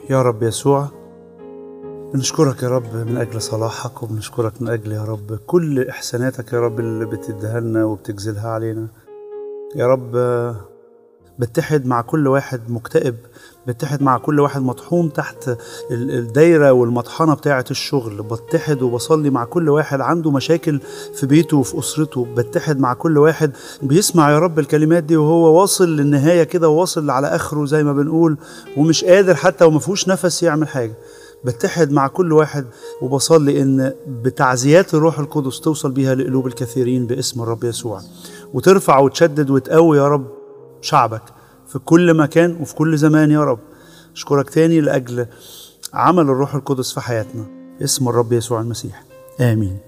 يا رب يسوع، بنشكرك يا رب من أجل صلاحك، وبنشكرك من أجل يا رب كل إحساناتك يا رب اللي بتديها لنا وبتجزلها علينا. يا رب بتحد مع كل واحد مكتئب، بتحد مع كل واحد مطحون تحت الدايرة والمطحنة بتاعة الشغل، بتحد وبصلي مع كل واحد عنده مشاكل في بيته وفي أسرته، بتحد مع كل واحد بيسمع يا رب الكلمات دي وهو واصل للنهاية كده وواصل على آخره زي ما بنقول، ومش قادر حتى ومفهوش نفس يعمل حاجة. بتحد مع كل واحد وبصلي إن بتعزيات الروح القدس توصل بيها لقلوب الكثيرين باسم الرب يسوع، وترفع وتشدد وتقوي يا رب شعبك في كل مكان وفي كل زمان. يا رب أشكرك تاني لأجل عمل الروح القدس في حياتنا، اسم الرب يسوع المسيح، آمين.